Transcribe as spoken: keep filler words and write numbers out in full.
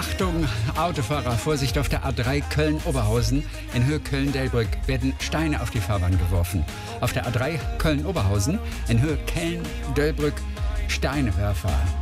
Achtung, Autofahrer, Vorsicht auf der A drei Köln-Oberhausen. In Höhe Köln-Delbrück werden Steine auf die Fahrbahn geworfen. Auf der A drei Köln-Oberhausen, in Höhe Köln-Delbrück, Steinewerfer.